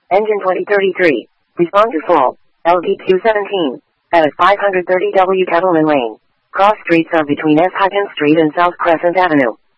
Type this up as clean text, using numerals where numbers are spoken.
Engine 2033. Respond to full. LD217. At 530 W Kettleman Lane. Cross streets are between S. Huygens Street and South Crescent Avenue.